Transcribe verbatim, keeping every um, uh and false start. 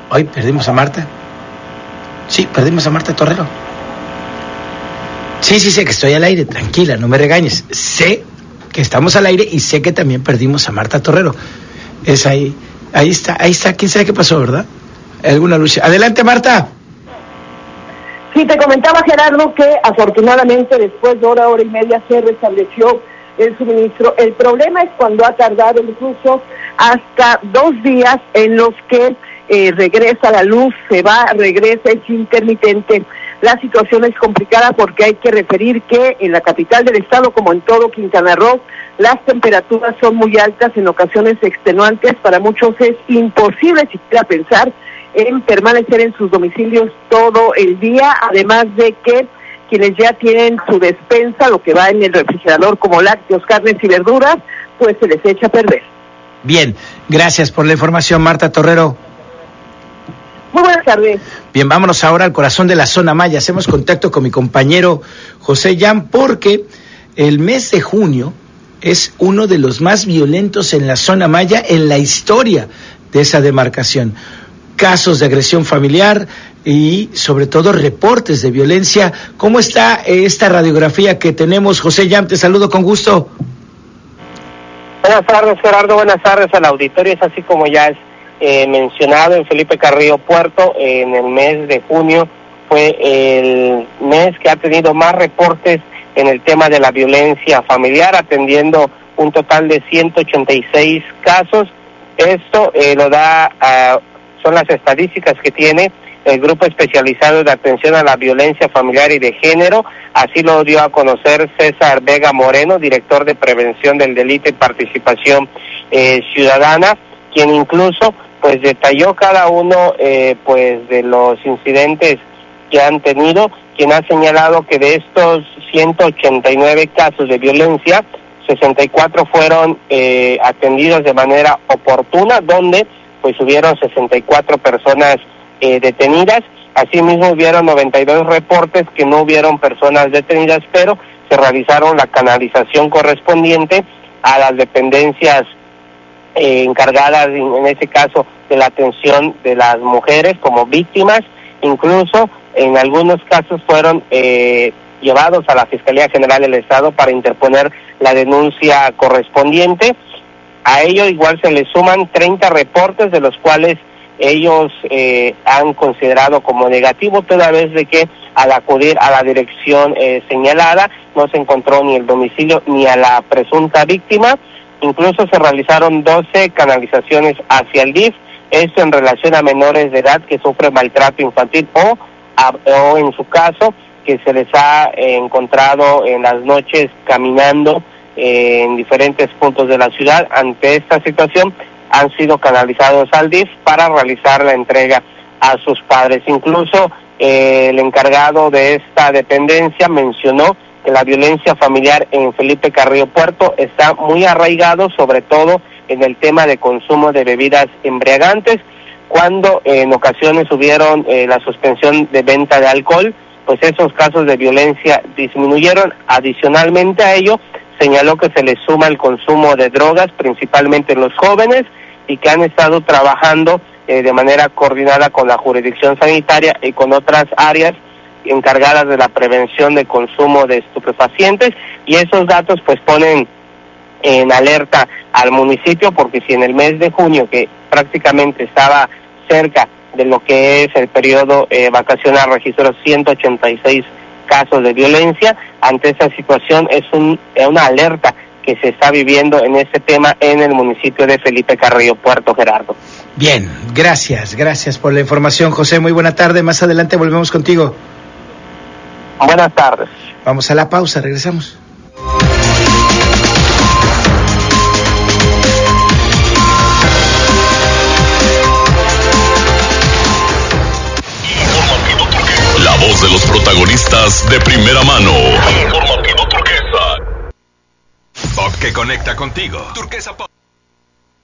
Hoy perdimos a Marta. Sí, perdimos a Marta Torrero. Sí, sí, sé que estoy al aire, tranquila, no me regañes. Sé que estamos al aire y sé que también perdimos a Marta Torrero. Es ahí, ahí está, ahí está. ¿Quién sabe qué pasó, verdad? Alguna lucha. Adelante, Marta. Sí, te comentaba, Gerardo, que afortunadamente después de hora, hora y media se restableció el suministro. El problema es cuando ha tardado incluso hasta dos días en los que eh, regresa la luz, se va, regresa, es intermitente. La situación es complicada porque hay que referir que en la capital del estado, como en todo Quintana Roo, las temperaturas son muy altas, en ocasiones extenuantes. Para muchos es imposible siquiera pensar en permanecer en sus domicilios todo el día, además de que quienes ya tienen su despensa, lo que va en el refrigerador como lácteos, carnes y verduras, pues se les echa a perder. Bien, gracias por la información, Marta Torrero. Muy buenas tardes. Bien, vámonos ahora al corazón de la zona maya. Hacemos contacto con mi compañero José Jan, porque el mes de junio es uno de los más violentos en la zona maya en la historia de esa demarcación. Casos de agresión familiar y sobre todo reportes de violencia. ¿Cómo está esta radiografía que tenemos? José Jan, te saludo con gusto. Buenas tardes, Gerardo, buenas tardes al auditorio. Es así como ya es eh, mencionado en Felipe Carrillo Puerto, eh, en el mes de junio fue el mes que ha tenido más reportes en el tema de la violencia familiar, atendiendo un total de ciento ochenta y seis casos. Esto eh, lo da a... son las estadísticas que tiene el Grupo Especializado de Atención a la Violencia Familiar y de Género. Así lo dio a conocer César Vega Moreno, director de Prevención del Delito y Participación eh, Ciudadana, quien incluso pues detalló cada uno eh, pues de los incidentes que han tenido, quien ha señalado que de estos ciento ochenta y nueve casos de violencia, sesenta y cuatro fueron eh, atendidos de manera oportuna, donde pues hubieron sesenta y cuatro personas eh, detenidas. Asimismo hubieron noventa y dos reportes que no hubieron personas detenidas, pero se realizaron la canalización correspondiente a las dependencias eh, encargadas, en, en este caso, de la atención de las mujeres como víctimas. Incluso en algunos casos fueron eh, llevados a la Fiscalía General del Estado para interponer la denuncia correspondiente. A ello igual se le suman treinta reportes, de los cuales ellos eh, han considerado como negativo, toda vez de que al acudir a la dirección eh, señalada no se encontró ni el domicilio ni a la presunta víctima. Incluso se realizaron doce canalizaciones hacia el D I F, esto en relación a menores de edad que sufren maltrato infantil o, a, o en su caso que se les ha eh, encontrado en las noches caminando eh, en diferentes puntos de la ciudad. Ante esta situación han sido canalizados al D I F para realizar la entrega a sus padres. Incluso eh, el encargado de esta dependencia mencionó que la violencia familiar en Felipe Carrillo Puerto está muy arraigado, sobre todo en el tema de consumo de bebidas embriagantes. Cuando eh, en ocasiones hubieron eh, la suspensión de venta de alcohol, pues esos casos de violencia disminuyeron. Adicionalmente a ello, señaló que se les suma el consumo de drogas, principalmente en los jóvenes, y que han estado trabajando eh, de manera coordinada con la jurisdicción sanitaria y con otras áreas encargadas de la prevención de consumo de estupefacientes, y esos datos pues ponen en alerta al municipio, porque si en el mes de junio, que prácticamente estaba cerca de lo que es el periodo eh, vacacional, registró ciento ochenta y seis casos de violencia, ante esa situación es un, una alerta que se está viviendo en este tema en el municipio de Felipe Carrillo Puerto, Gerardo. Bien, gracias, gracias por la información, José, muy buena tarde, más adelante volvemos contigo. Buenas tardes. Vamos a la pausa, regresamos. La voz de los protagonistas de primera mano. Informativo Turquesa. Pop que conecta contigo. Turquesa Pop.